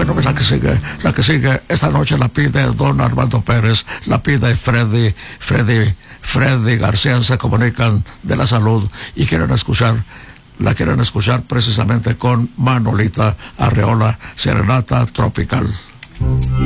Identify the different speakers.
Speaker 1: Bueno, pues la que sigue, esta noche la pide don Armando Pérez, la pide Freddy García, se comunican de la salud y la quieren escuchar precisamente con Manolita Arreola, Serenata Tropical.